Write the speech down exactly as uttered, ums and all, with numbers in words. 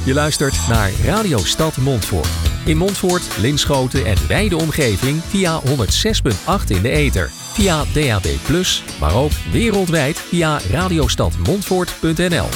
Je luistert naar Radio Stad Montfoort. In Montfoort, Linschoten en wijde omgeving via honderdzes komma acht in de ether. Via D A B plus, maar ook wereldwijd via radiostadmontfoort punt n l.